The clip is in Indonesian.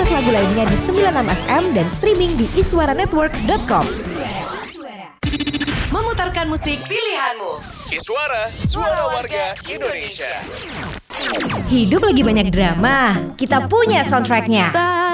lagu lainnya di 96FM dan streaming di iswaranetwork.com. Memutarkan musik pilihanmu. Iswara, suara warga Indonesia. Hidup lagi banyak drama, kita punya soundtracknya.